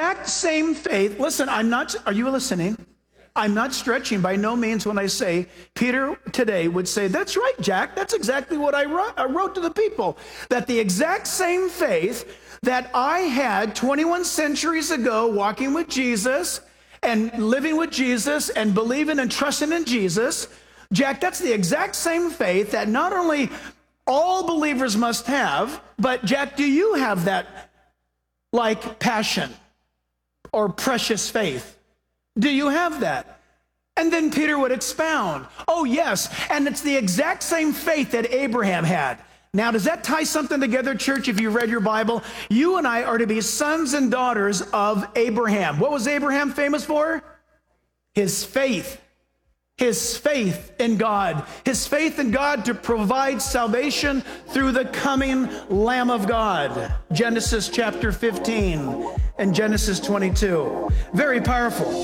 exact same faith. Listen, are you listening? I'm not stretching by no means when I say Peter today would say, that's right, Jack. That's exactly what I wrote to the people. That the exact same faith that I had 21 centuries ago walking with Jesus and living with Jesus and believing and trusting in Jesus, Jack, that's the exact same faith that not only all believers must have, but Jack, do you have that like passion or precious faith? Do you have that? And then Peter would expound, oh yes, and it's the exact same faith that Abraham had. Now, does that tie something together, church, if you read your Bible? You and I are to be sons and daughters of Abraham. What was Abraham famous for? His faith. His faith in God. His faith in God to provide salvation through the coming Lamb of God. Genesis chapter 15 and Genesis 22. Very powerful.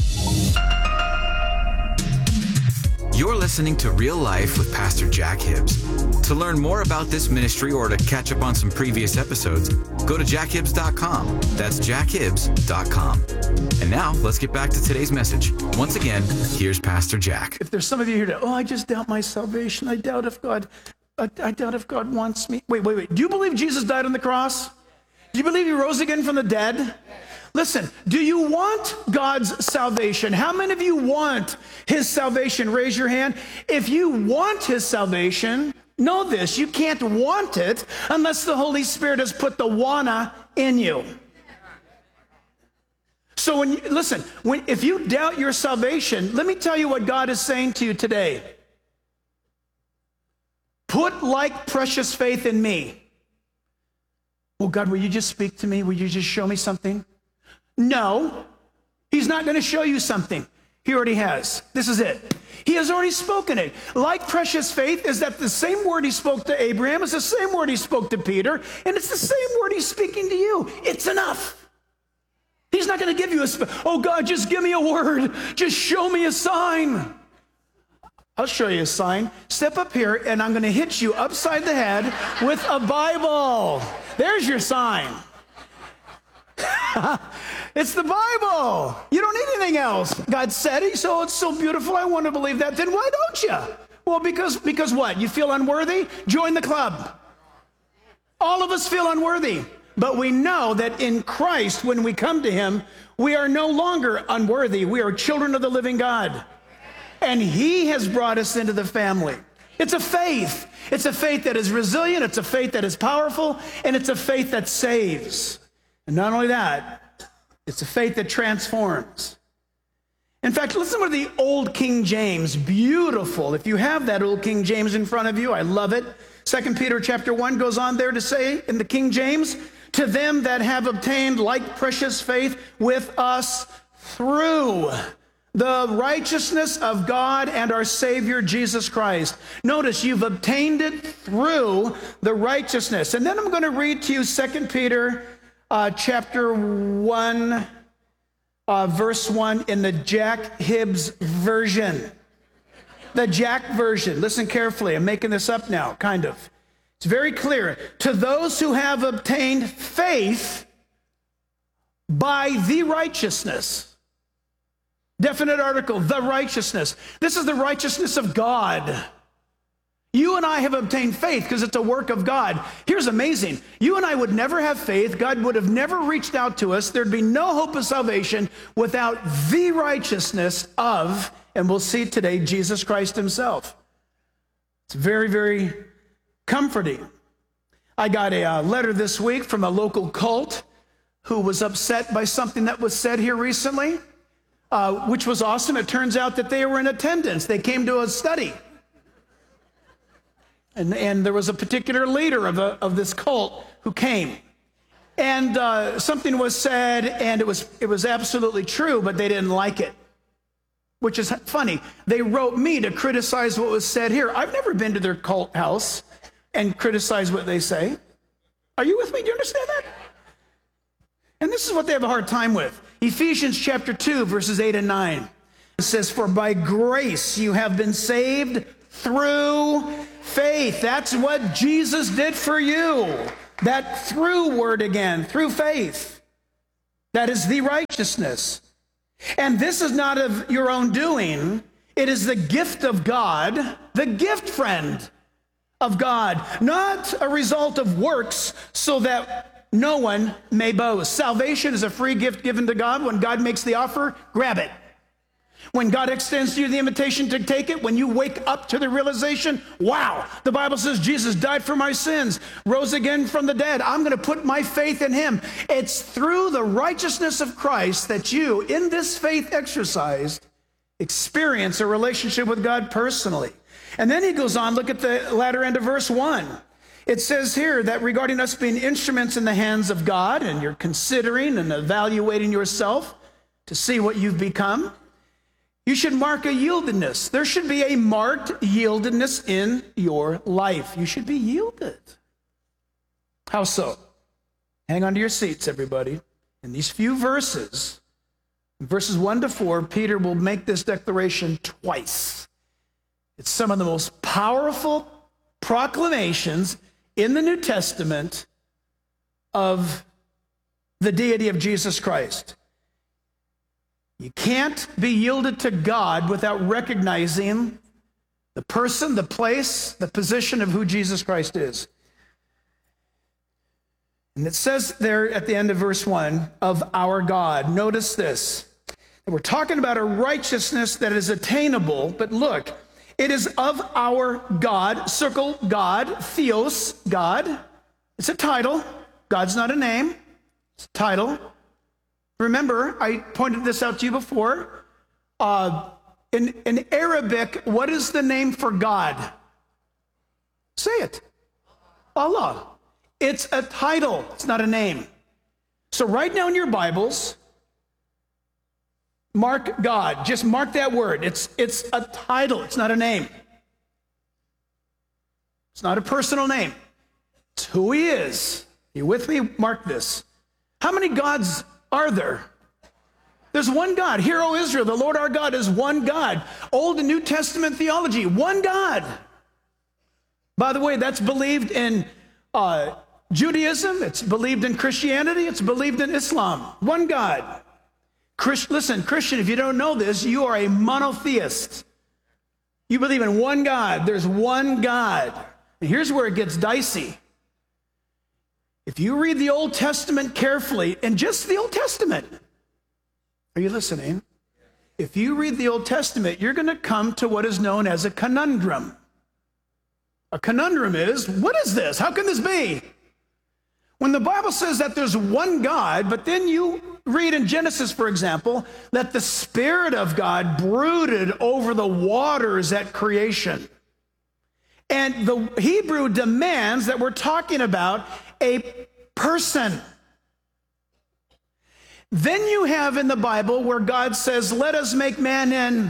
You're listening to Real Life with Pastor Jack Hibbs. To learn more about this ministry or to catch up on some previous episodes, go to jackhibbs.com. That's jackhibbs.com. And now, let's get back to today's message. Once again, here's Pastor Jack. If there's some of you here that, I just doubt my salvation. I doubt if God wants me. Wait. Do you believe Jesus died on the cross? Do you believe he rose again from the dead? Listen, do you want God's salvation? How many of you want his salvation? Raise your hand. If you want his salvation, know this, you can't want it unless the Holy Spirit has put the wanna in you. So if you doubt your salvation, let me tell you what God is saying to you today. Put like precious faith in me. Well, God, will you just speak to me? Will you just show me something? No, he's not going to show you something. He already has. This is it. He has already spoken it. Like precious faith is that the same word he spoke to Abraham is the same word he spoke to Peter, and it's the same word he's speaking to you. It's enough. He's not going to give you oh God, just give me a word. Just show me a sign. I'll show you a sign. Step up here, and I'm going to hit you upside the head with a Bible. There's your sign. It's the Bible. You don't need anything else. God said it, so it's so beautiful. I want to believe that. Then why don't you? Well, because what? You feel unworthy? Join the club. All of us feel unworthy. But we know that in Christ, when we come to him, we are no longer unworthy. We are children of the living God. And he has brought us into the family. It's a faith. It's a faith that is resilient. It's a faith that is powerful. And it's a faith that saves. And not only that, it's a faith that transforms. In fact, listen to the old King James. Beautiful. If you have that old King James in front of you, I love it. 2 Peter chapter 1 goes on there to say in the King James, to them that have obtained like precious faith with us through the righteousness of God and our Savior Jesus Christ. Notice you've obtained it through the righteousness. And then I'm going to read to you 2 Peter chapter 1, verse 1 in the Jack Hibbs version. The Jack version. Listen carefully. I'm making this up now, kind of. It's very clear. To those who have obtained faith by the righteousness. Definite article, the righteousness. This is the righteousness of God. You and I have obtained faith because it's a work of God. Here's amazing. You and I would never have faith. God would have never reached out to us. There'd be no hope of salvation without the righteousness of, and we'll see today, Jesus Christ himself. It's very, very comforting. I got a letter this week from a local cult who was upset by something that was said here recently, which was awesome. It turns out that they were in attendance. They came to a study. And there was a particular leader of this cult who came. And something was said, and it was absolutely true, but they didn't like it, which is funny. They wrote me to criticize what was said here. I've never been to their cult house and criticized what they say. Are you with me? Do you understand that? And this is what they have a hard time with. Ephesians chapter 2, verses 8 and 9. It says, for by grace you have been saved through faith. That's what Jesus did for you. That through word again, through faith. That is the righteousness. And this is not of your own doing. It is the gift of God, the gift, friend, of God, not a result of works, so that no one may boast. Salvation is a free gift given to God. When God makes the offer, grab it. When God extends to you the invitation to take it, when you wake up to the realization, wow, the Bible says Jesus died for my sins, rose again from the dead. I'm going to put my faith in him. It's through the righteousness of Christ that you, in this faith exercise, experience a relationship with God personally. And then he goes on, look at the latter end of verse 1. It says here that regarding us being instruments in the hands of God, and you're considering and evaluating yourself to see what you've become, you should mark a yieldedness. There should be a marked yieldedness in your life. You should be yielded. How so? Hang on to your seats, everybody. In these few verses, verses 1 to 4, Peter will make this declaration twice. It's some of the most powerful proclamations in the New Testament of the deity of Jesus Christ. You can't be yielded to God without recognizing the person, the place, the position of who Jesus Christ is. And it says there at the end of verse 1, of our God. Notice this. We're talking about a righteousness that is attainable, but look, it is of our God. Circle God, theos, God. It's a title. God's not a name. It's a title. Remember, I pointed this out to you before. In Arabic, what is the name for God? Say it. Allah. It's a title. It's not a name. So right now in your Bibles, mark God. Just mark that word. It's a title. It's not a name. It's not a personal name. It's who he is. You with me? Mark this. How many gods are there? There's one God. Hear, O Israel, the Lord our God is one God. Old and New Testament theology, one God. By the way, that's believed in Judaism. It's believed in Christianity. It's believed in Islam. One God. Listen, Christian, if you don't know this, you are a monotheist. You believe in one God. There's one God. And here's where it gets dicey. If you read the Old Testament carefully, and just the Old Testament, are you listening? If you read the Old Testament, you're going to come to what is known as a conundrum. A conundrum is, what is this? How can this be? When the Bible says that there's one God, but then you read in Genesis, for example, that the Spirit of God brooded over the waters at creation. And the Hebrew demands that we're talking about a person. Then you have in the Bible where God says, let us make man in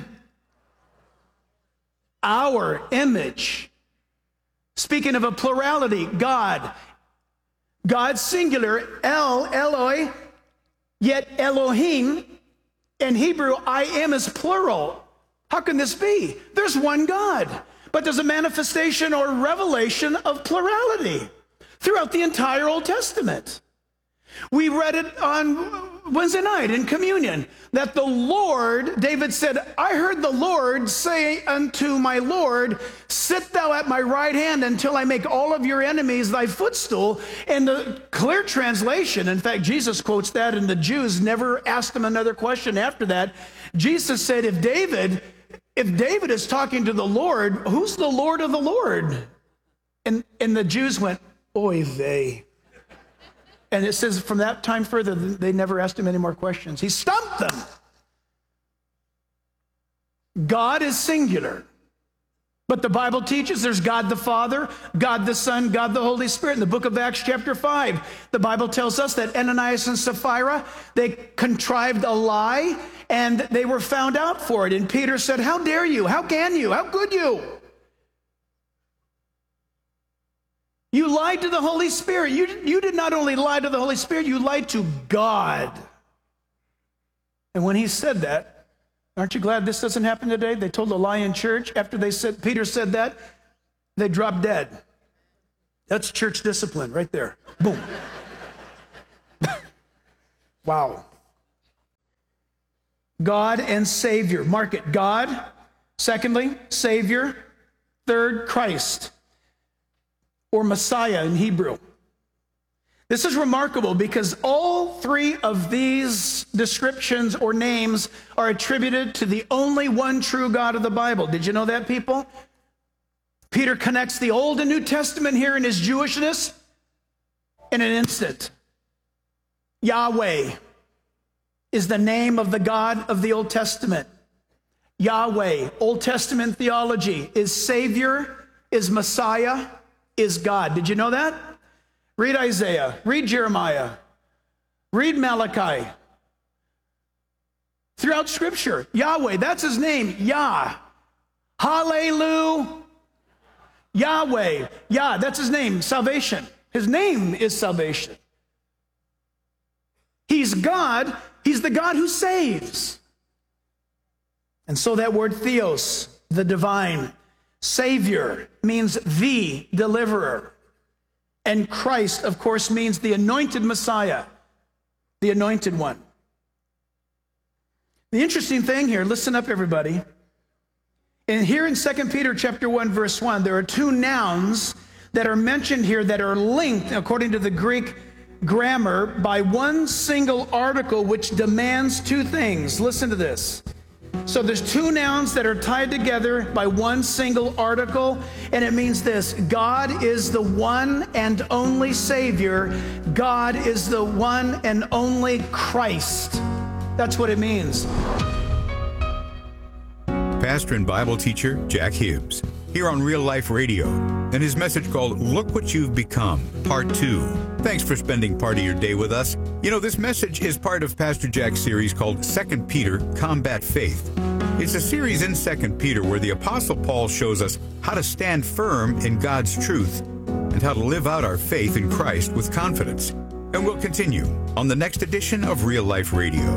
our image. Speaking of a plurality, God. God singular, El, Eloi, yet Elohim. In Hebrew, I am is plural. How can this be? There's one God, but there's a manifestation or revelation of plurality throughout the entire Old Testament. We read it on Wednesday night in communion, that the Lord, David said, I heard the Lord say unto my Lord, sit thou at my right hand until I make all of your enemies thy footstool. And the clear translation, in fact, Jesus quotes that, and the Jews never asked him another question after that. Jesus said, if David is talking to the Lord, who's the Lord of the Lord? And the Jews went, oy vey. And it says from that time further, they never asked him any more questions. He stumped them. God is singular. But the Bible teaches there's God the Father, God the Son, God the Holy Spirit. In the book of Acts chapter 5, the Bible tells us that Ananias and Sapphira, they contrived a lie and they were found out for it. And Peter said, how dare you? How can you? How could you? You lied to the Holy Spirit. You did not only lie to the Holy Spirit, you lied to God. And when he said that, aren't you glad this doesn't happen today? They told a lie in church. After Peter said that, they dropped dead. That's church discipline right there. Boom. Wow. God and Savior. Mark it. God. Secondly, Savior. Third, Christ, or Messiah in Hebrew. This is remarkable because all three of these descriptions or names are attributed to the only one true God of the Bible. Did you know that, people? Peter connects the Old and New Testament here in his Jewishness in an instant. Yahweh is the name of the God of the Old Testament. Yahweh, Old Testament theology, is Savior, is Messiah, is God. Did you know that? Read Isaiah, read Jeremiah, read Malachi. Throughout Scripture, Yahweh, that's his name, Yah. Hallelujah. Yahweh, Yah, that's his name, salvation. His name is salvation. He's God, he's the God who saves. And so that word theos, the divine, Savior, means the deliverer. And Christ, of course, means the anointed Messiah, the anointed one. The interesting thing here, listen up, everybody. And here in 2 Peter chapter 1, verse 1, there are two nouns that are mentioned here that are linked, according to the Greek grammar, by one single article which demands two things. Listen to this. So there's two nouns that are tied together by one single article, and it means this: God is the one and only Savior. God is the one and only Christ. That's what it means. Pastor and Bible teacher Jack Hibbs, here on Real Life Radio, and his message called Look What You've Become, Part 2. Thanks for spending part of your day with us. You know, this message is part of Pastor Jack's series called 2 Peter, Combat Faith. It's a series in 2 Peter where the Apostle Paul shows us how to stand firm in God's truth and how to live out our faith in Christ with confidence. And we'll continue on the next edition of Real Life Radio.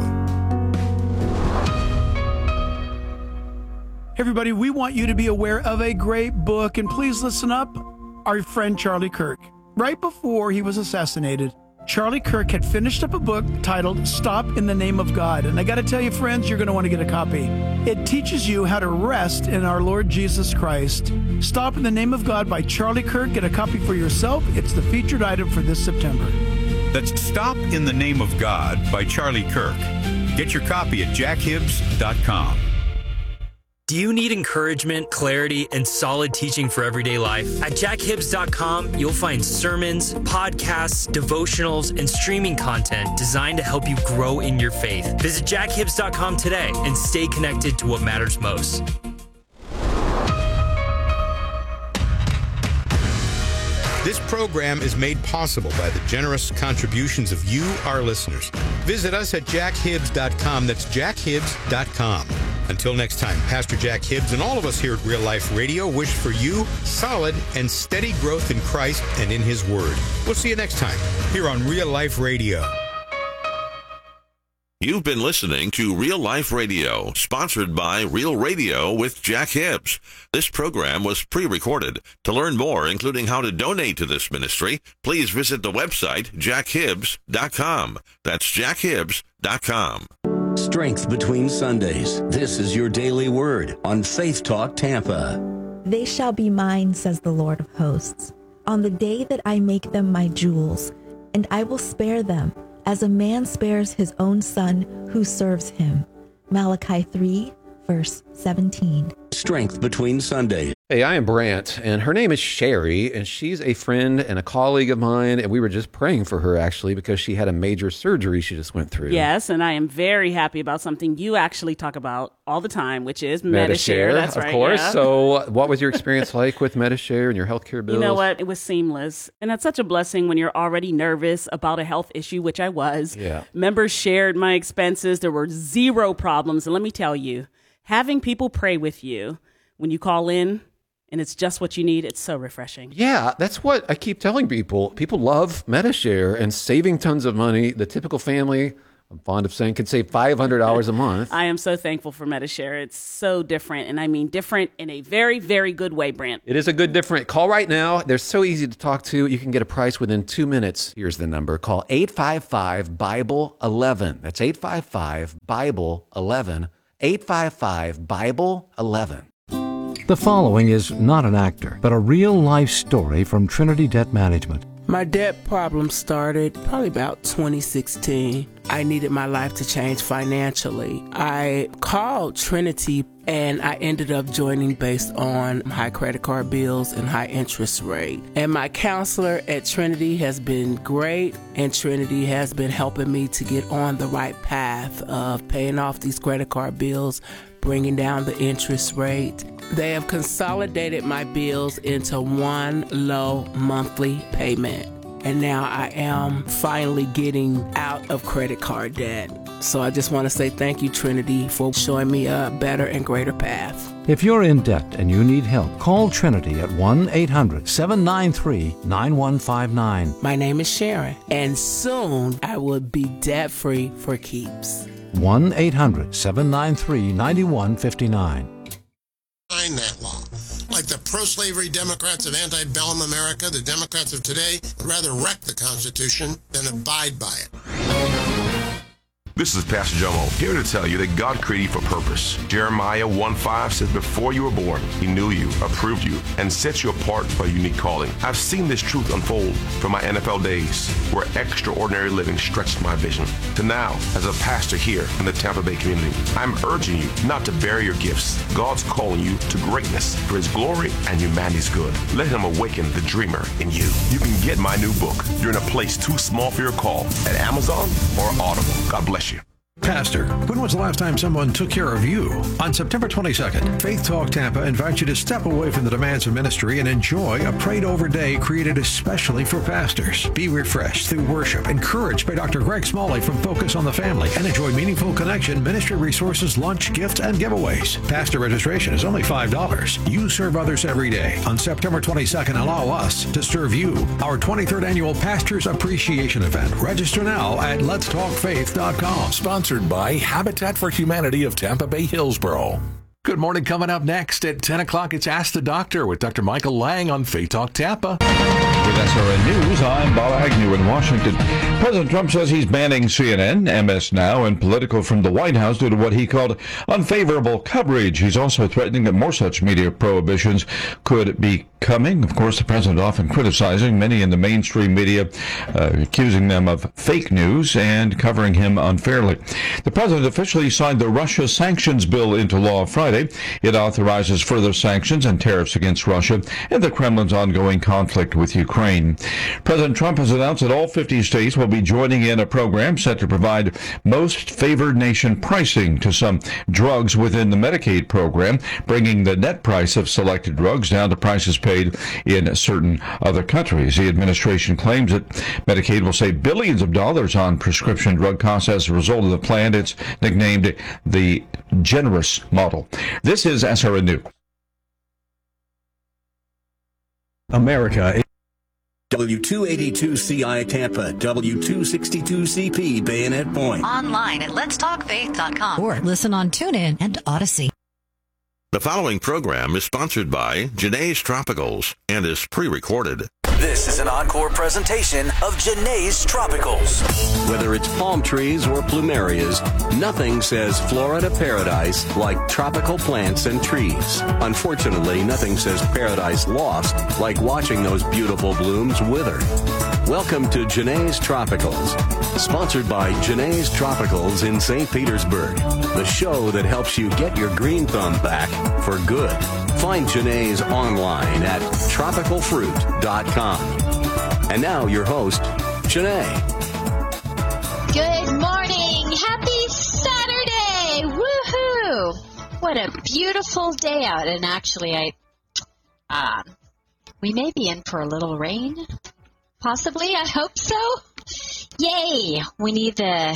Everybody, we want you to be aware of a great book, and please listen up. Our friend Charlie Kirk. Right before he was assassinated, Charlie Kirk had finished up a book titled Stop in the Name of God. And I got to tell you, friends, you're going to want to get a copy. It teaches you how to rest in our Lord Jesus Christ. Stop in the Name of God by Charlie Kirk. Get a copy for yourself. It's the featured item for this September. That's Stop in the Name of God by Charlie Kirk. Get your copy at jackhibbs.com. Do you need encouragement, clarity, and solid teaching for everyday life? At jackhibbs.com, you'll find sermons, podcasts, devotionals, and streaming content designed to help you grow in your faith. Visit jackhibbs.com today and stay connected to what matters most. This program is made possible by the generous contributions of you, our listeners. Visit us at jackhibbs.com. That's jackhibbs.com. Until next time, Pastor Jack Hibbs and all of us here at Real Life Radio wish for you solid and steady growth in Christ and in His Word. We'll see you next time here on Real Life Radio. You've been listening to Real Life Radio, sponsored by Real Radio with Jack Hibbs. This program was pre-recorded. To learn more, including how to donate to this ministry, please visit the website jackhibbs.com. That's jackhibbs.com. Strength between Sundays. This is your daily word on Faith Talk Tampa. They shall be mine, says the Lord of hosts, on the day that I make them my jewels, and I will spare them, as a man spares his own son who serves him. Malachi 3, verse 17. Strength between Sundays. Hey, I am Brant, and her name is Sherry, and she's a friend and a colleague of mine, and we were just praying for her, actually, because she had a major surgery she just went through. Yes, and I am very happy about something you actually talk about all the time, which is Medi-Share. That's right, of course. Yeah. So what was your experience like with Medi-Share and your healthcare bills? You know what? It was seamless, and that's such a blessing when you're already nervous about a health issue, which I was. Yeah. Members shared my expenses. There were zero problems, and let me tell you, having people pray with you when you call in, and it's just what you need, it's so refreshing. Yeah, that's what I keep telling people. People love Medi-Share and saving tons of money. The typical family I'm fond of saying, can save $500 a month. I am so thankful for Medi-Share. It's so different, and I mean different in a very, very good way, Brent. It is a good different. Call right now. They're so easy to talk to. You can get a price within 2 minutes. Here's the number. Call 855-BIBLE-11. That's 855-BIBLE-11. 855-BIBLE-11. The following is not an actor, but a real-life story from Trinity Debt Management. My debt problem started probably about 2016. I needed my life to change financially. I called Trinity and I ended up joining based on high credit card bills and high interest rate. And my counselor at Trinity has been great, and Trinity has been helping me to get on the right path of paying off these credit card bills, bringing down the interest rate. They have consolidated my bills into one low monthly payment. And now I am finally getting out of credit card debt. So I just want to say thank you, Trinity, for showing me a better and greater path. If you're in debt and you need help, call Trinity at 1-800-793-9159. My name is Sharon, and soon I will be debt-free for keeps. 1-800-793-9159. Behind that law. Like the pro-slavery Democrats of antebellum America, the Democrats of today would rather wreck the Constitution than abide by it. This is Pastor Jomo, here to tell you that God created you for purpose. Jeremiah 1:5 says, before you were born, he knew you, approved you, and set you apart for a unique calling. I've seen this truth unfold from my NFL days, where extraordinary living stretched my vision, to now as a pastor here in the Tampa Bay community. I'm urging you not to bury your gifts. God's calling you to greatness for his glory and humanity's good. Let him awaken the dreamer in you. You can get my new book, You're in a Place Too Small for Your Call, at Amazon or Audible. God bless you. Pastor, when was the last time someone took care of you? On September 22nd, Faith Talk Tampa invites you to step away from the demands of ministry and enjoy a prayed-over day created especially for pastors. Be refreshed through worship, encouraged by Dr. Greg Smalley from Focus on the Family, and enjoy meaningful connection, ministry resources, lunch, gifts, and giveaways. Pastor registration is only $5. You serve others every day. On September 22nd, allow us to serve you. Our 23rd annual Pastors Appreciation Event. Register now at letstalkfaith.com. Sponsored by Habitat for Humanity of Tampa Bay Hillsborough. Good morning. Coming up next at 10 o'clock, it's Ask the Doctor with Dr. Michael Lang on Faith Talk Tampa. With SRN News, I'm Bob Agnew in Washington. President Trump says he's banning CNN, MS Now, and Politico from the White House due to what he called unfavorable coverage. He's also threatening that more such media prohibitions could be coming. Of course, the president often criticizing many in the mainstream media, accusing them of fake news and covering him unfairly. The president officially signed the Russia sanctions bill into law Friday. It authorizes further sanctions and tariffs against Russia and the Kremlin's ongoing conflict with Ukraine. President Trump has announced that all 50 states will be joining in a program set to provide most favored nation pricing to some drugs within the Medicaid program, bringing the net price of selected drugs down to prices paid in certain other countries. The administration claims that Medicaid will save billions of dollars on prescription drug costs as a result of the plan. It's nicknamed the generous model. This is SRN News. America. W282CI Tampa, W262CP Bayonet Point. Online at letstalkfaith.com or listen on TuneIn and Odyssey. The following program is sponsored by Janae's Tropicals and is pre-recorded. This is an encore presentation of Janae's Tropicals. Whether it's palm trees or plumerias, nothing says Florida paradise like tropical plants and trees. Unfortunately, nothing says paradise lost like watching those beautiful blooms wither. Welcome to Janae's Tropicals, sponsored by Janae's Tropicals in St. Petersburg, the show that helps you get your green thumb back for good. Find Janae's online at tropicalfruit.com. And now your host, Janae. Good morning. Happy Saturday. Woohoo. What a beautiful day out. And actually, we may be in for a little rain. Possibly. I hope so. Yay. We need the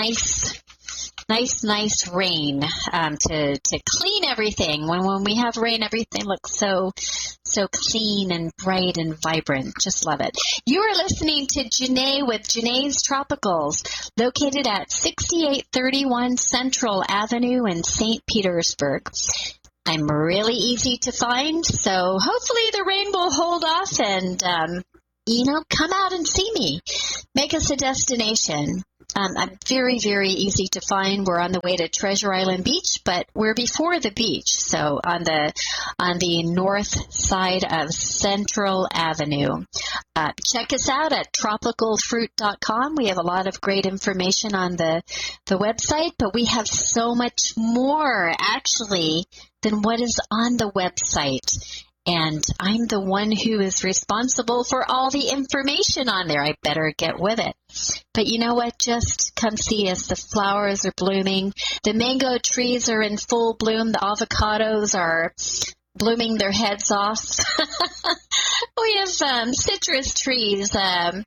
nice rain to clean everything. When we have rain, everything looks so So clean and bright and vibrant. Just love it. You are listening to Janae with Janae's Tropicals, located at 6831 Central Avenue in St. Petersburg. I'm really easy to find, so hopefully the rain will hold off and, come out and see me. Make us a destination. I'm very, very easy to find. We're on the way to Treasure Island Beach, but we're before the beach, so on the north side of Central Avenue. Check us out at tropicalfruit.com. We have a lot of great information on the website, but we have so much more, actually, than what is on the website. And I'm the one who is responsible for all the information on there. I better get with it. But you know what? Just come see us. The flowers are blooming. The mango trees are in full bloom. The avocados are blooming their heads off. We have citrus trees, white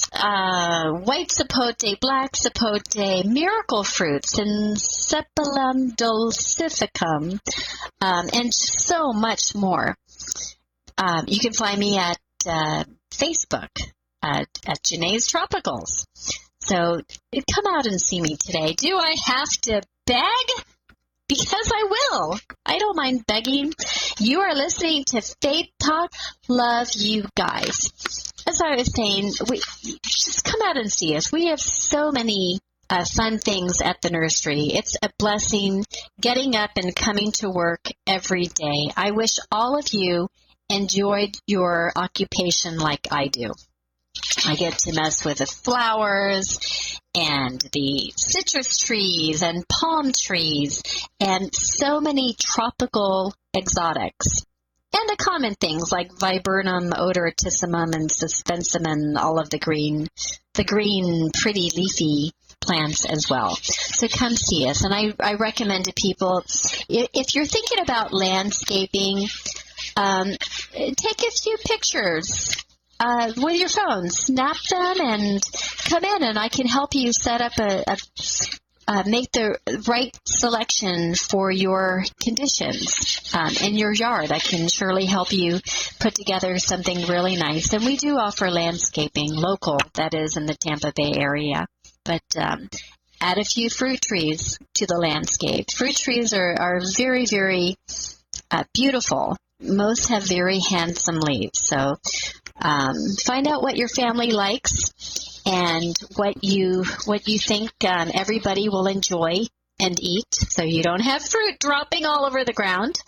sapote, black sapote, miracle fruits, and Cephalum dulcificum, and so much more. You can find me at Facebook at Janae's Tropicals. So come out and see me today. Do I have to beg? Because I will. I don't mind begging. You are listening to Faith Talk. Love you guys. As I was saying, just come out and see us. We have so many fun things at the nursery. It's a blessing getting up and coming to work every day. I wish all of you enjoyed your occupation like I do. I get to mess with the flowers and the citrus trees and palm trees and so many tropical exotics. And the common things like viburnum, odoratissimum, and suspensum, and all of the green, pretty leafy plants as well. So come see us. And I recommend to people, if you're thinking about landscaping, take a few pictures with your phone. Snap them and come in, and I can help you set up make the right selection for your conditions in your yard. I can surely help you put together something really nice. And we do offer landscaping, local, that is, in the Tampa Bay area. But add a few fruit trees to the landscape. Fruit trees are very, very beautiful. Most have very handsome leaves. So find out what your family likes and what you think everybody will enjoy and eat, so you don't have fruit dropping all over the ground.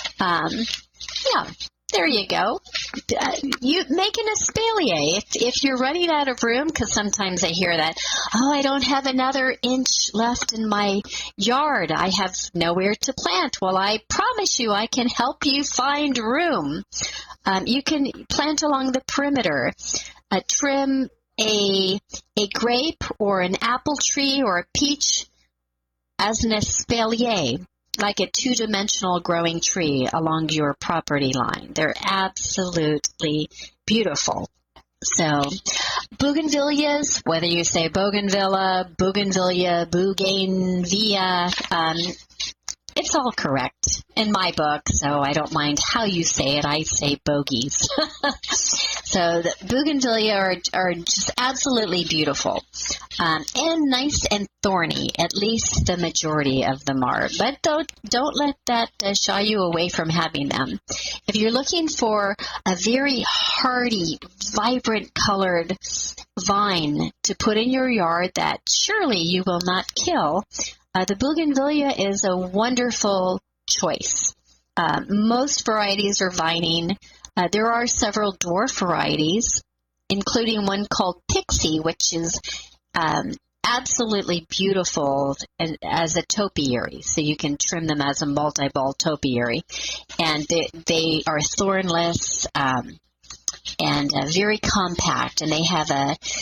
There you go. You make an espalier if you're running out of room, because sometimes I hear that, I don't have another inch left in my yard. I have nowhere to plant. Well, I promise you I can help you find room. You can plant along the perimeter. Trim a grape or an apple tree or a peach as an espalier, like a two-dimensional growing tree along your property line. They're absolutely beautiful. So bougainvilleas, whether you say bougainvillea, bougainvillea, bougainvillea, it's all correct in my book, so I don't mind how you say it. I say bogies. So the bougainvillea are just absolutely beautiful and nice and thorny. At least the majority of them are. But don't let that shy you away from having them. If you're looking for a very hardy, vibrant colored vine to put in your yard that surely you will not kill, the bougainvillea is a wonderful choice. Most varieties are vining. There are several dwarf varieties, including one called Pixie, which is absolutely beautiful as a topiary. So you can trim them as a multi-ball topiary. And they are thornless and very compact. And they have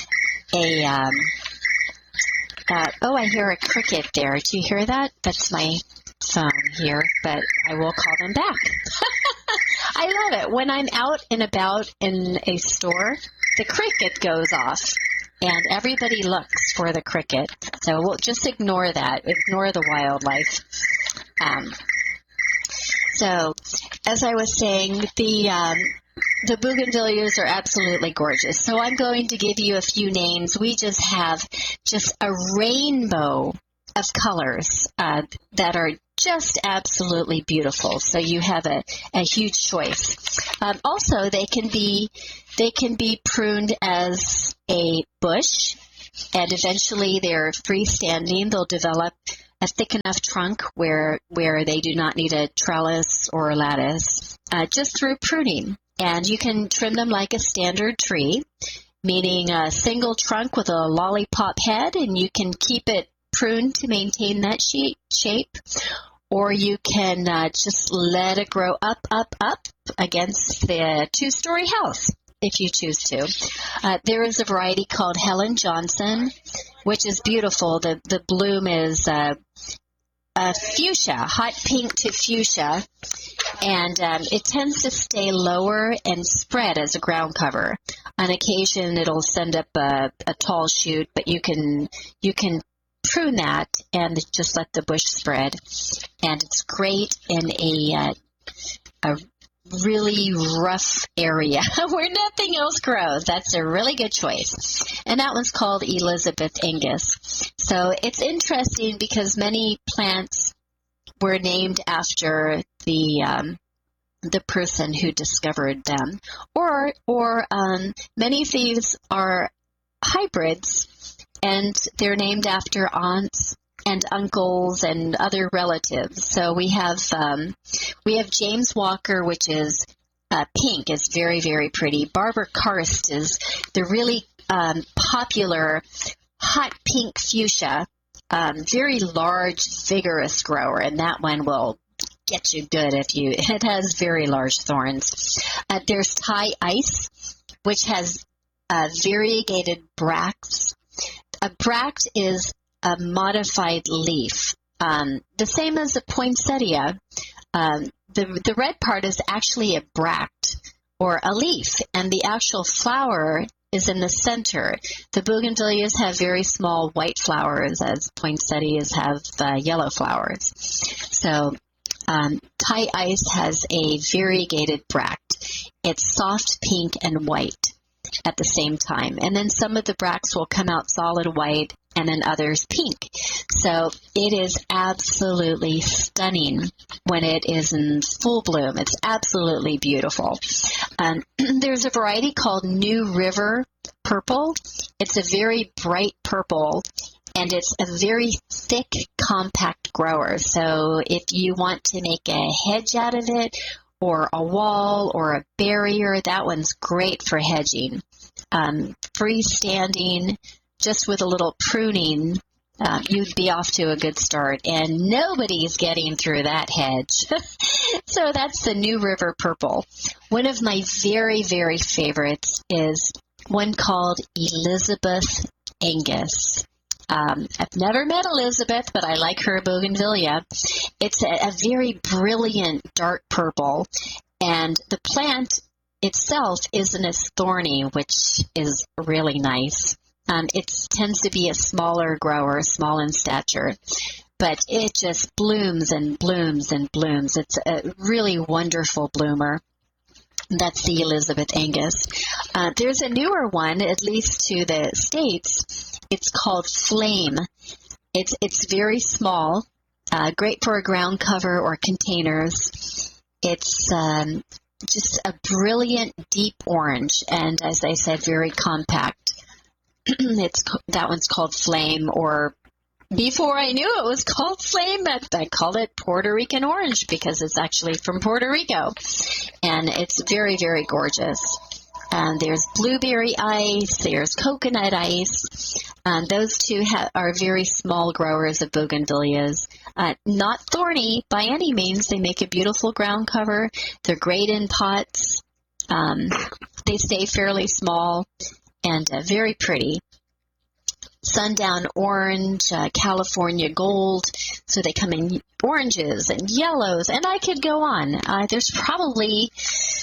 I hear a cricket there. Do you hear that? That's my phone here, but I will call them back. I love it. When I'm out and about in a store, the cricket goes off, and everybody looks for the cricket. So we'll just ignore that. Ignore the wildlife. So as I was saying, the bougainvilleas are absolutely gorgeous. So I'm going to give you a few names. We just have just a rainbow of colors that are just absolutely beautiful. So you have a huge choice. Also, they can be pruned as a bush, and eventually they're freestanding. They'll develop a thick enough trunk where they do not need a trellis or a lattice, just through pruning. And you can trim them like a standard tree, meaning a single trunk with a lollipop head, and you can keep it pruned to maintain that shape. Or you can just let it grow up against the two-story house if you choose to. There is a variety called Helen Johnson, which is beautiful. The bloom is fuchsia, hot pink to fuchsia, and it tends to stay lower and spread as a ground cover. On occasion, it'll send up a tall shoot, but you can prune that and just let the bush spread. And it's great in a really rough area where nothing else grows. That's a really good choice. And that one's called Elizabeth Angus. So it's interesting because many plants were named after the person who discovered them, or many of these are hybrids, and they're named after aunts and uncles and other relatives. So we have James Walker, which is pink, is very, very pretty. Barbara Karst is the really popular hot pink fuchsia, very large, vigorous grower, and that one will get you good it has very large thorns. There's Thai Ice, which has variegated bracts. A bract is a modified leaf, the same as a poinsettia. The red part is actually a bract or a leaf, and the actual flower is in the center. The bougainvilleas have very small white flowers, as poinsettias have yellow flowers. So Thai Ice has a variegated bract. It's soft pink and white at the same time. And then some of the bracts will come out solid white and then others pink. So it is absolutely stunning when it is in full bloom. It's absolutely beautiful. There's a variety called New River Purple. It's a very bright purple, and it's a very thick, compact grower. So if you want to make a hedge out of it, or a wall, or a barrier, that one's great for hedging. Freestanding, just with a little pruning, you'd be off to a good start, and nobody's getting through that hedge. So that's the New River Purple. One of my very, very favorites is one called Elizabeth Angus. I've never met Elizabeth, but I like her bougainvillea. It's a very brilliant dark purple, and the plant itself isn't as thorny, which is really nice. It tends to be a smaller grower, small in stature, but it just blooms and blooms and blooms. It's a really wonderful bloomer. That's the Elizabeth Angus. There's a newer one, at least to the States. It's called Flame. It's very small, great for a ground cover or containers. It's just a brilliant deep orange, and as I said, very compact. That one's called Flame, or before I knew it was called Flame, I called it Puerto Rican orange because it's actually from Puerto Rico, and it's very, very gorgeous. There's blueberry ice, there's coconut ice. Those two are very small growers of bougainvilleas. Not thorny by any means. They make a beautiful ground cover. They're great in pots. They stay fairly small and very pretty. Sundown orange, California gold. So they come in oranges and yellows, and I could go on. There's probably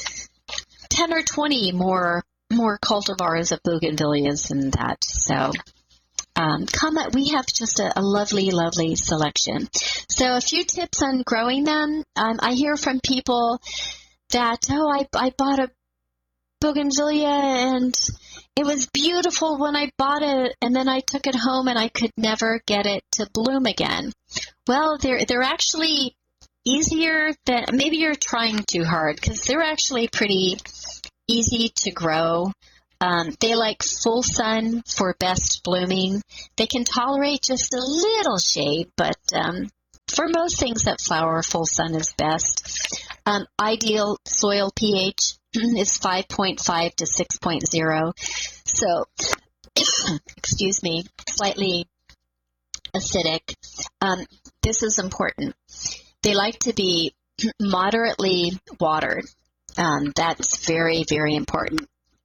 10 or 20 more cultivars of bougainvilleas than that. So We have just a lovely, lovely selection. So a few tips on growing them. I hear from people that, I bought a bougainvillea and it was beautiful when I bought it, and then I took it home and I could never get it to bloom again. Well, they're actually easier than, maybe you're trying too hard, because they're actually pretty easy to grow. They like full sun for best blooming. They can tolerate just a little shade, but for most things that flower, full sun is best. Ideal soil pH is 5.5 to 6.0. So, excuse me, slightly acidic. This is important. They like to be moderately watered. That's very, very important.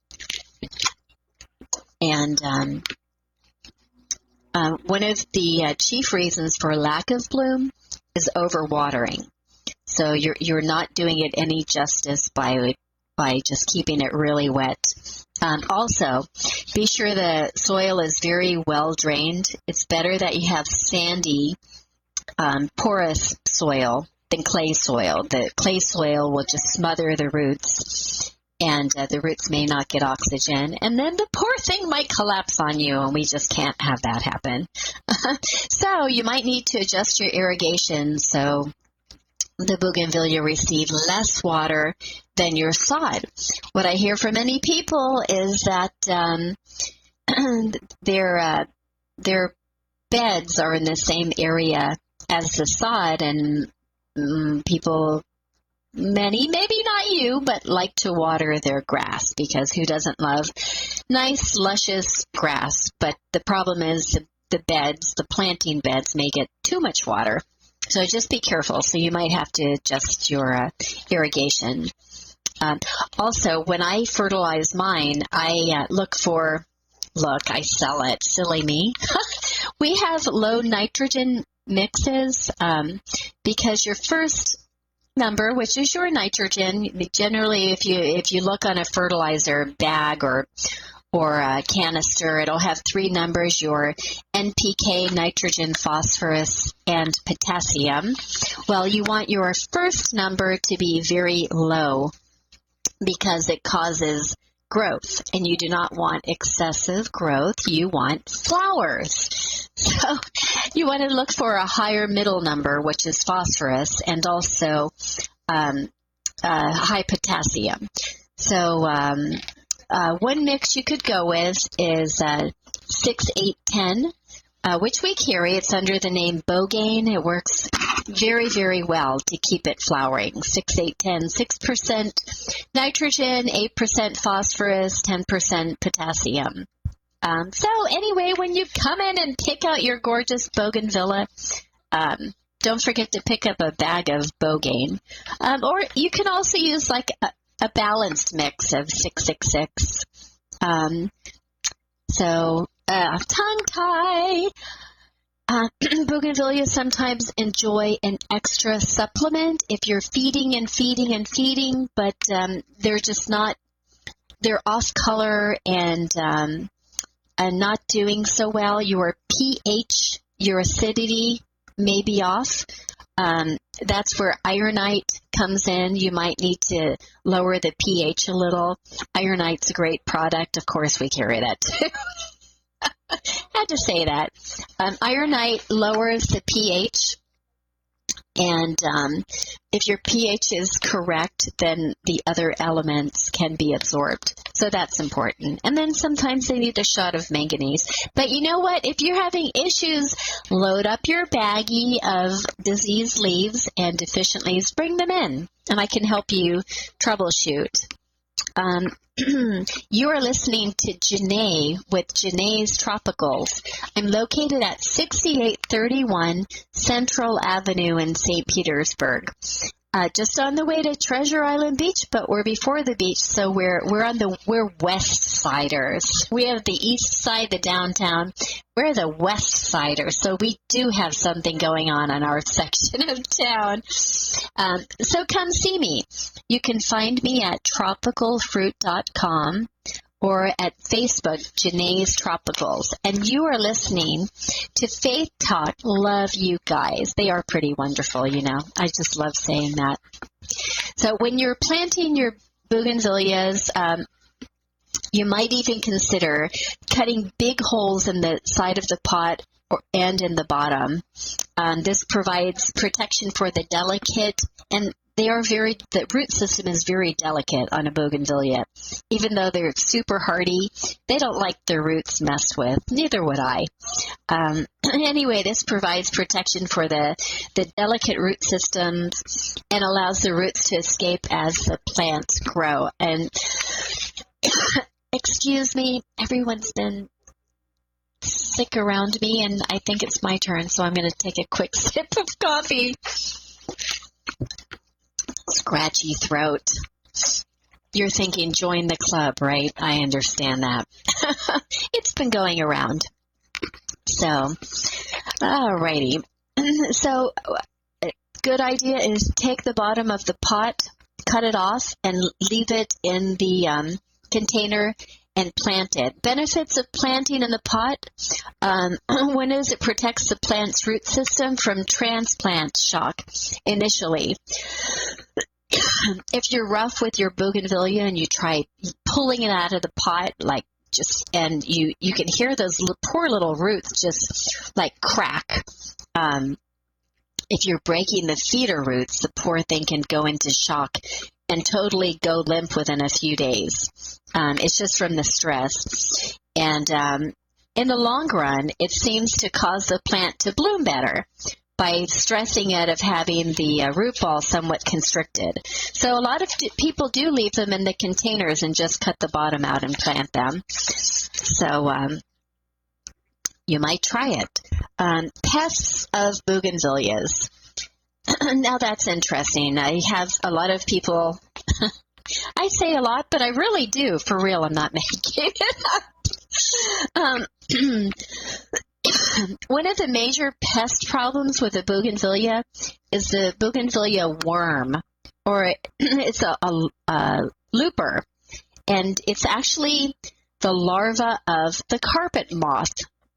And one of the chief reasons for lack of bloom is overwatering. So you're not doing it any justice by just keeping it really wet. Also, be sure the soil is very well drained. It's better that you have sandy, porous soil than clay soil. The clay soil will just smother the roots, and the roots may not get oxygen, and then the poor thing might collapse on you, and we just can't have that happen. So you might need to adjust your irrigation so the bougainvillea receive less water than your sod. What I hear from many people is that their beds are in the same area as the sod, and people, many, maybe not you, but like to water their grass, because who doesn't love nice, luscious grass? But the problem is the planting beds may get too much water. So just be careful. So you might have to adjust your irrigation. Also, when I fertilize mine, I I sell it. Silly me. We have low nitrogen mixes because your first number, which is your nitrogen, generally if you look on a fertilizer bag or a canister, it'll have three numbers: your NPK, nitrogen, phosphorus, and potassium. Well, you want your first number to be very low because it causes growth, and you do not want excessive growth. You want flowers. So you want to look for a higher middle number, which is phosphorus, and also high potassium. So one mix you could go with is 6, 8, 10, which we carry. It's under the name Bogain. It works very, very well to keep it flowering. 6, 8, 10, 6% nitrogen, 8% phosphorus, 10% potassium. So anyway, when you come in and pick out your gorgeous bougainvillea, don't forget to pick up a bag of Bogain. Or you can also use like a balanced mix of 666. Tongue tie. Bougainvillea sometimes enjoy an extra supplement if you're feeding and feeding and feeding, but they're off color and not doing so well. Your pH, your acidity may be off. That's where ironite comes in. You might need to lower the pH a little. Ironite's a great product. Of course, we carry that too. Had to say that. Ironite lowers the pH, and if your pH is correct, then the other elements can be absorbed. So that's important. And then sometimes they need a shot of manganese. But you know what? If you're having issues, load up your baggie of diseased leaves and deficient leaves. Bring them in, and I can help you troubleshoot. You are listening to Janae with Janae's Tropicals. I'm located at 6831 Central Avenue in St. Petersburg. Just on the way to Treasure Island Beach, but we're before the beach, so we're West Siders. We have the east side, the downtown. We're the West Siders, so we do have something going on our section of town. So come see me. You can find me at tropicalfruit.com or at Facebook, Janae's Tropicals. And you are listening to Faith Talk. Love you guys. They are pretty wonderful, you know. I just love saying that. So when you're planting your bougainvilleas, you might even consider cutting big holes in the side of the pot and in the bottom. This provides protection for the delicate, and the root system is very delicate on a bougainvillea. Even though they're super hardy, they don't like their roots messed with. Neither would I. Anyway, this provides protection for the delicate root systems and allows the roots to escape as the plants grow. And excuse me, everyone's been sick around me, and I think it's my turn, so I'm going to take a quick sip of coffee. Scratchy throat. You're thinking, join the club, right? I understand that. It's been going around. So, alrighty. So, a good idea is take the bottom of the pot, cut it off, and leave it in the container and plant it. Benefits of planting in the pot. One is it protects the plant's root system from transplant shock initially. If you're rough with your bougainvillea and you try pulling it out of the pot, and you can hear those poor little roots just like crack. If you're breaking the feeder roots, the poor thing can go into shock and totally go limp within a few days. It's just from the stress. And in the long run, it seems to cause the plant to bloom better by stressing it of having the root ball somewhat constricted. So a lot of people do leave them in the containers and just cut the bottom out and plant them. So you might try it. Pests of bougainvilleas. Now that's interesting. I have a lot of people, I say a lot, but I really do. For real, I'm not making it up. One of the major pest problems with a bougainvillea is the bougainvillea worm, or it's a looper, and it's actually the larva of the carpet moth.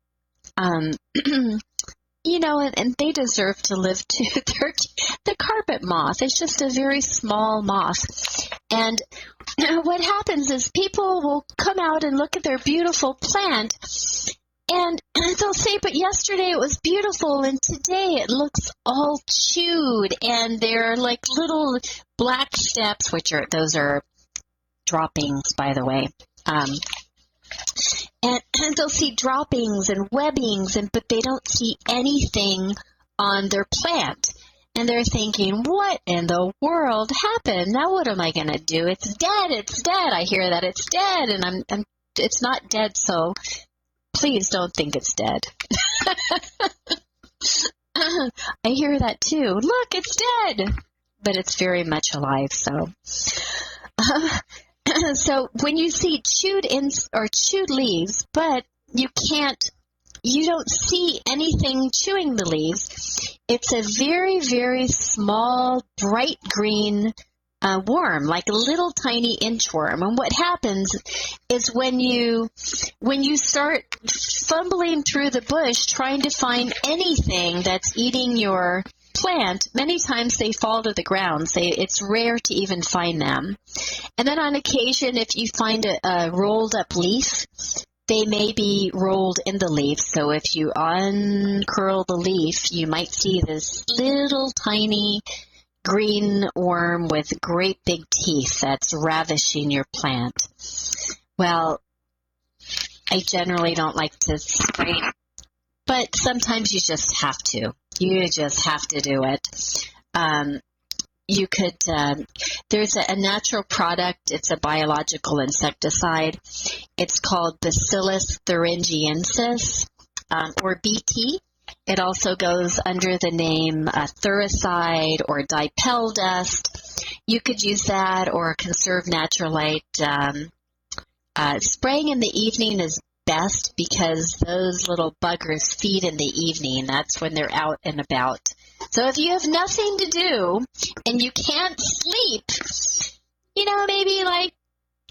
You know, and they deserve to live too. The carpet moth is just a very small moth. And what happens is people will come out and look at their beautiful plant, and they'll say, but yesterday it was beautiful, and today it looks all chewed, and they're like little black steps, those are droppings, by the way. And they'll see droppings and webbings, but they don't see anything on their plant. And they're thinking, what in the world happened? Now what am I going to do? It's dead. It's dead. I hear that it's dead, and it's not dead, so please don't think it's dead. I hear that too. Look, it's dead. But it's very much alive, so... So when you see chewed leaves, but you don't see anything chewing the leaves, it's a very, very small, bright green worm, like a little tiny inchworm. And what happens is when you start fumbling through the bush trying to find anything that's eating your plant, many times they fall to the ground. It's rare to even find them. And then on occasion, if you find a rolled up leaf, they may be rolled in the leaf. So if you uncurl the leaf, you might see this little tiny green worm with great big teeth that's ravishing your plant. Well, I generally don't like to spray, but sometimes you just have to. You just have to do it. You could, there's a natural product. It's a biological insecticide. It's called Bacillus thuringiensis, or BT. It also goes under the name Thuricide or Dipel dust. You could use that or Conserve Naturalite. Spraying in the evening is best because those little buggers feed in the evening. That's when they're out and about. So if you have nothing to do and you can't sleep, maybe like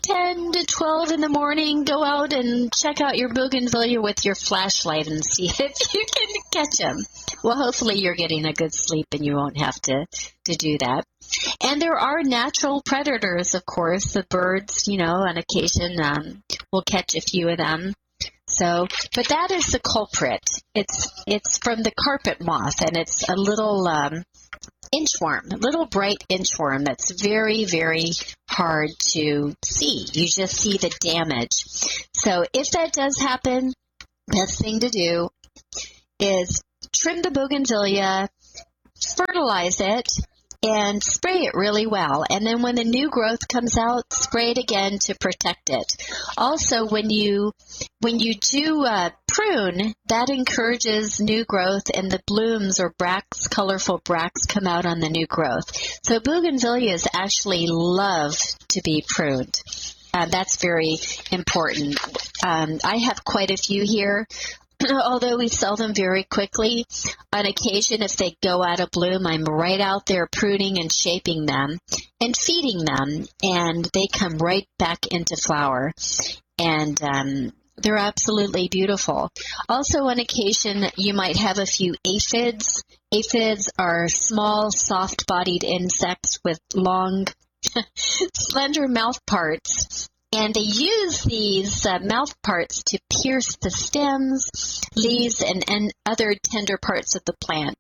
10 to 12 in the morning, go out and check out your bougainvillea with your flashlight and see if you can catch them. Well, hopefully you're getting a good sleep and you won't have to do that. And there are natural predators, of course. The birds, on occasion will catch a few of them. So, but that is the culprit. It's from the carpet moth, and it's a little inchworm, a little bright inchworm that's very, very hard to see. You just see the damage. So if that does happen, best thing to do is trim the bougainvillea, fertilize it, and spray it really well. And then when the new growth comes out, spray it again to protect it. Also, when you do prune, that encourages new growth, and the blooms or bracts, colorful bracts, come out on the new growth. So bougainvilleas actually love to be pruned. That's very important. I have quite a few here. Although we sell them very quickly, on occasion, if they go out of bloom, I'm right out there pruning and shaping them and feeding them, and they come right back into flower. And they're absolutely beautiful. Also, on occasion, you might have a few aphids. Aphids are small, soft-bodied insects with long, slender mouth parts. And they use these mouth parts to pierce the stems, leaves, and other tender parts of the plant,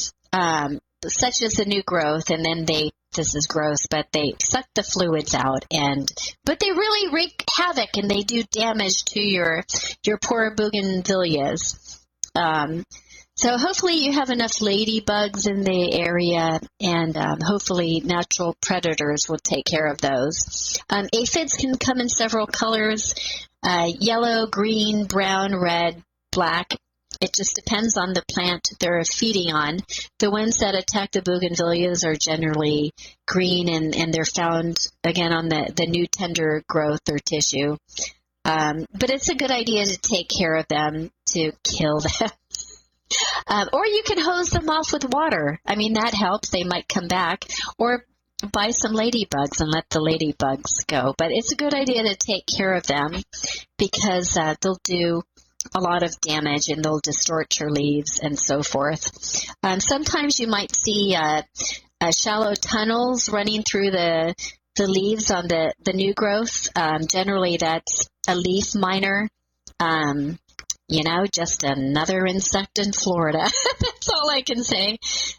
such as the new growth. And then this is gross, but they suck the fluids out. But they really wreak havoc, and they do damage to your poor bougainvilleas. So hopefully you have enough ladybugs in the area, and hopefully natural predators will take care of those. Aphids can come in several colors, yellow, green, brown, red, black. It just depends on the plant they're feeding on. The ones that attack the bougainvilleas are generally green, and they're found, again, on the new tender growth or tissue. But it's a good idea to take care of them, to kill them. Or you can hose them off with water. I mean, that helps. They might come back. Or buy some ladybugs and let the ladybugs go. But it's a good idea to take care of them, because they'll do a lot of damage, and they'll distort your leaves and so forth. Sometimes you might see shallow tunnels running through the leaves on the new growth. Generally, that's a leaf miner. Just another insect in Florida. That's all I can say.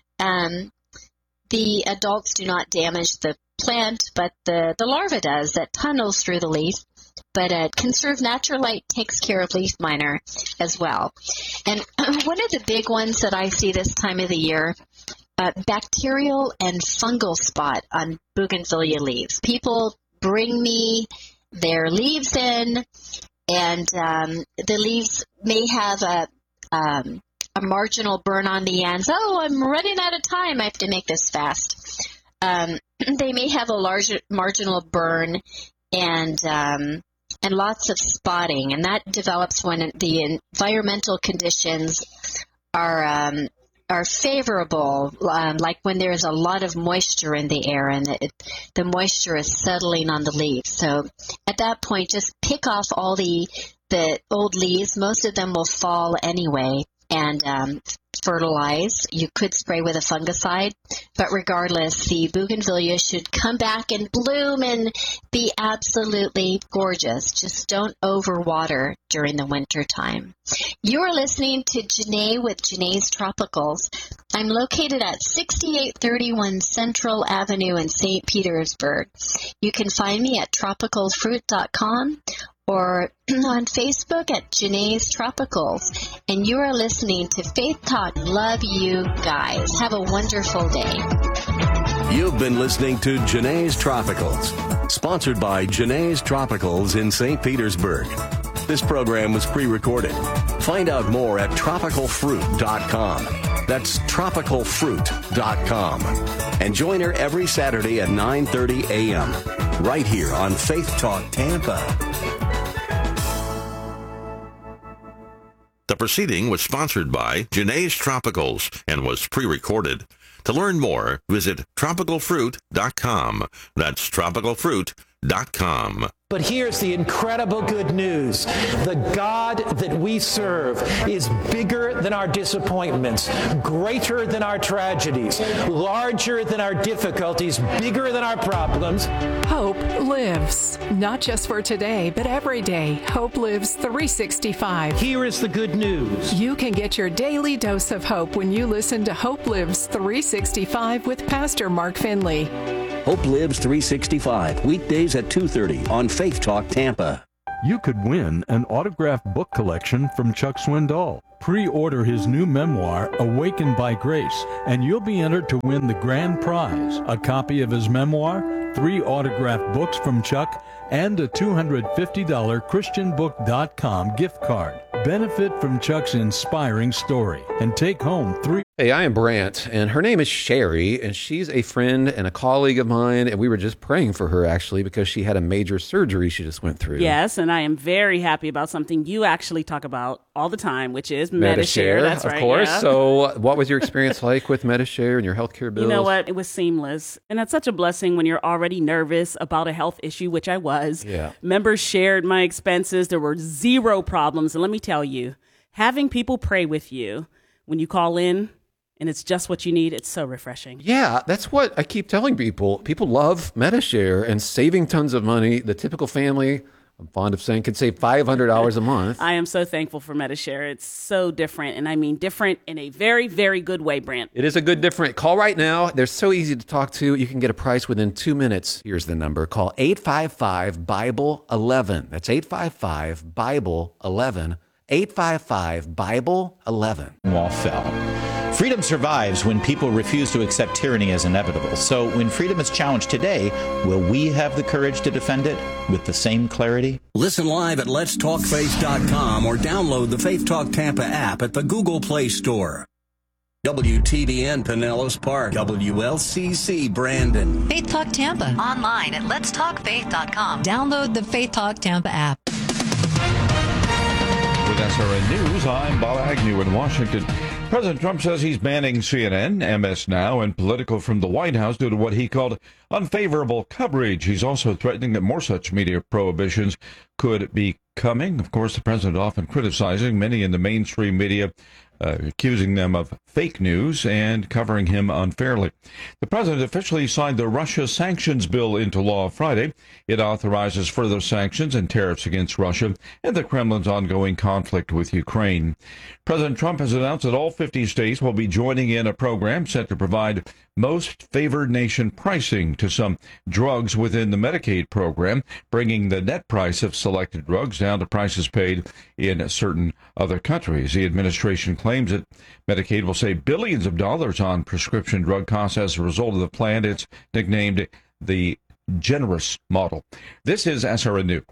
The adults do not damage the plant, but the larva does, that tunnels through the leaf. But Conserve Natural Light takes care of leaf miner as well. And one of the big ones that I see this time of the year, bacterial and fungal spot on bougainvillea leaves. People bring me their leaves in, and the leaves may have a marginal burn on the ends. Oh, I'm running out of time. I have to make this fast. They may have a large marginal burn and lots of spotting, and that develops when the environmental conditions are favorable, like when there's a lot of moisture in the air and the moisture is settling on the leaves. So at that point, just pick off all the old leaves. Most of them will fall anyway, and fertilize. You could spray with a fungicide, but regardless, the bougainvillea should come back and bloom and be absolutely gorgeous. Just don't overwater during the winter time. You're listening to Janae with Janae's Tropicals. I'm located at 6831 Central Avenue in St. Petersburg. You can find me at tropicalfruit.com or on Facebook at Janae's Tropicals. And you are listening to Faith Talk. Love you guys. Have a wonderful day. You've been listening to Janae's Tropicals, sponsored by Janae's Tropicals in St. Petersburg. This program was pre-recorded. Find out more at tropicalfruit.com. That's tropicalfruit.com. And join her every Saturday at 9:30 a.m. right here on Faith Talk Tampa. The proceeding was sponsored by Janae's Tropicals and was pre-recorded. To learn more, visit tropicalfruit.com. That's tropicalfruit.com. But here's the incredible good news. The God that we serve is bigger than our disappointments, greater than our tragedies, larger than our difficulties, bigger than our problems. Hope lives, not just for today, but every day. Hope lives 365. Here is the good news. You can get your daily dose of hope when you listen to Hope Lives 365 with Pastor Mark Finley. Hope Lives 365, weekdays at 2:30 on Faith Talk Tampa. You could win an autographed book collection from Chuck Swindoll. Pre-order his new memoir, Awakened by Grace, and you'll be entered to win the grand prize, a copy of his memoir, 3 autographed books from Chuck, and a $250 ChristianBook.com gift card. Benefit from Chuck's inspiring story and take home 3. Hey, I am Brant, and her name is Sherry, and she's a friend and a colleague of mine, and we were just praying for her, actually, because she had a major surgery she just went through. Yes, and I am very happy about something you actually talk about all the time, which is Medi-Share. That's right. Of course. Yeah. So what was your experience like with Medi-Share and your healthcare bills? You know what? It was seamless. And that's such a blessing when you're already nervous about a health issue, which I was. Yeah. Members shared my expenses. There were 0 problems. And let me tell you, having people pray with you when you call in, and it's just what you need, it's so refreshing. Yeah, that's what I keep telling people. People love Medi-Share and saving tons of money. The typical family, I'm fond of saying, could save $500 a month. I am so thankful for Medi-Share. It's so different, and I mean different in a very, very good way, Brant. It is a good different. Call right now. They're so easy to talk to. You can get a price within 2 minutes. Here's the number. Call 855-BIBLE-11. That's 855-BIBLE-11. 855-BIBLE-11. Wall fell. Freedom survives when people refuse to accept tyranny as inevitable. So when freedom is challenged today, will we have the courage to defend it with the same clarity? Listen live at letstalkfaith.com or download the Faith Talk Tampa app at the Google Play Store. WTBN Pinellas Park, WLCC Brandon. Faith Talk Tampa. Online at letstalkfaith.com. Download the Faith Talk Tampa app. With SRN News, I'm Bob Agnew in Washington. President Trump says he's banning CNN, MS Now, and Political from the White House due to what he called unfavorable coverage. He's also threatening that more such media prohibitions could be coming. Of course, the president often criticizing many in the mainstream media, accusing them of fake news and covering him unfairly. The president officially signed the Russia sanctions bill into law Friday. It authorizes further sanctions and tariffs against Russia and the Kremlin's ongoing conflict with Ukraine. President Trump has announced that all 50 states will be joining in a program set to provide most favored nation pricing to some drugs within the Medicaid program, bringing the net price of selected drugs down to prices paid in certain other countries. The administration claims that Medicaid will save billions of dollars on prescription drug costs as a result of the plan. It's nicknamed the generous model. This is SRN News.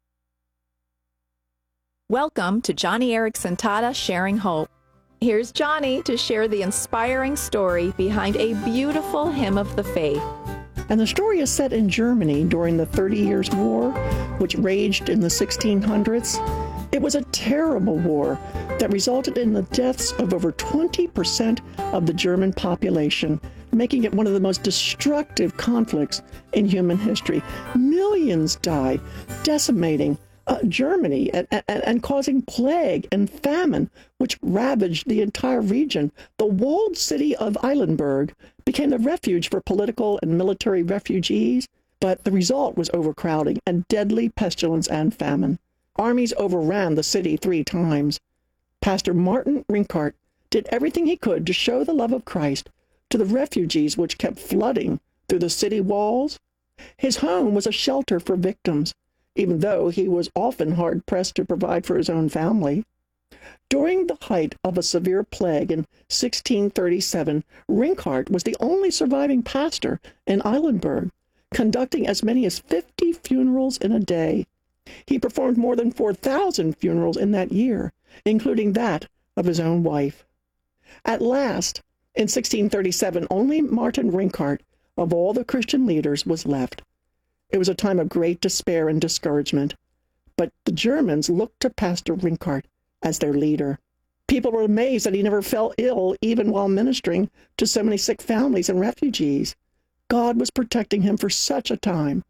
Welcome to Johnny Erickson Tata Sharing Hope. Here's Johnny to share the inspiring story behind a beautiful hymn of the faith. And the story is set in Germany during the 30 Years' War, which raged in the 1600s. It was a terrible war that resulted in the deaths of over 20% of the German population, making it one of the most destructive conflicts in human history. Millions died, decimating Germany and causing plague and famine, which ravaged the entire region. The walled city of Eilenburg became the refuge for political and military refugees, but the result was overcrowding and deadly pestilence and famine. Armies overran the city 3 times. Pastor Martin Rinkart did everything he could to show the love of Christ to the refugees which kept flooding through the city walls. His home was a shelter for victims, even though he was often hard-pressed to provide for his own family. During the height of a severe plague in 1637, Rinkart was the only surviving pastor in Eilenburg, conducting as many as 50 funerals in a day. He performed more than 4,000 funerals in that year, including that of his own wife. At last, in 1637, only Martin Rinkart, of all the Christian leaders, was left. It was a time of great despair and discouragement, but the Germans looked to Pastor Rinkart as their leader. People were amazed that he never fell ill, even while ministering to so many sick families and refugees. God was protecting him for such a time.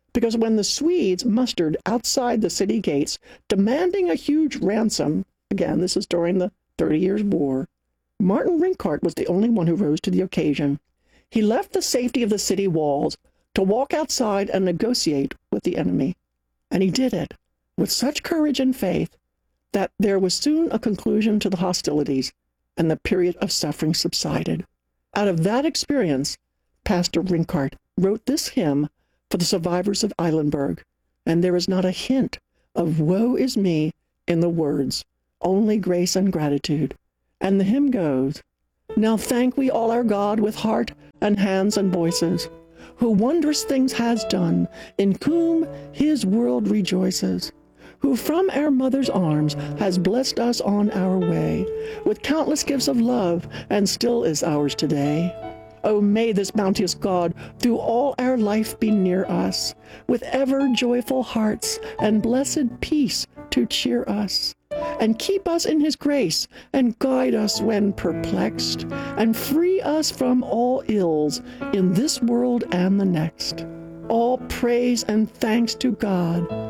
because when the Swedes mustered outside the city gates, demanding a huge ransom, again, this is during the 30 Years' War, Martin Rinkart was the only one who rose to the occasion. He left the safety of the city walls to walk outside and negotiate with the enemy. And he did it with such courage and faith that there was soon a conclusion to the hostilities, and the period of suffering subsided. Out of that experience, Pastor Rinkart wrote this hymn for the survivors of Eilenberg, and there is not a hint of woe is me in the words, only grace and gratitude. And the hymn goes, now thank we all our God with heart and hands and voices, who wondrous things has done, in whom his world rejoices, who from our mother's arms has blessed us on our way, with countless gifts of love, and still is ours today. Oh, may this bounteous God through all our life be near us, with ever joyful hearts and blessed peace to cheer us, and keep us in his grace, and guide us when perplexed, and free us from all ills in this world and the next. All praise and thanks to God,